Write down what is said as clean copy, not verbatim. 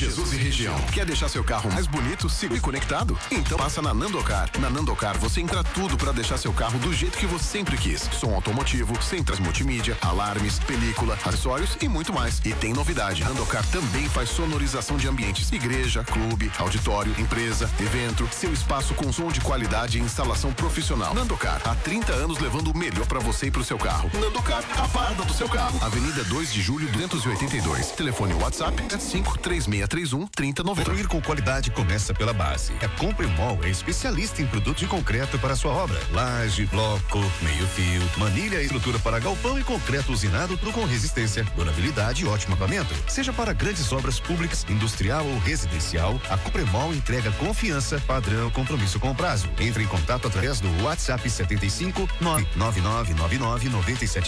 Jesus e região. Quer deixar seu carro mais bonito, seguro e conectado? Então passa na Nandocar. Na Nandocar você encontra tudo para deixar seu carro do jeito que você sempre quis. Som automotivo, centros multimídia, alarmes, película, acessórios e muito mais. E tem novidade, Nandocar também faz sonorização de ambientes, igreja, clube, auditório, empresa, evento, seu espaço com som de qualidade e instalação profissional. Nandocar, há 30 anos levando o melhor para você e pro seu carro. Nandocar, a parada do seu carro. Avenida 2 de Julho 282. Telefone WhatsApp 53631-3090. Construir com qualidade começa pela base. A Compremol é especialista em produtos de concreto para sua obra. Laje, bloco, meio-fio, manilha e estrutura para galpão e concreto usinado com resistência, durabilidade e ótimo acabamento. Seja para grandes obras públicas, industrial ou residencial, a Compremol entrega confiança, padrão, compromisso com o prazo. Entre em contato através do WhatsApp 75 99999 97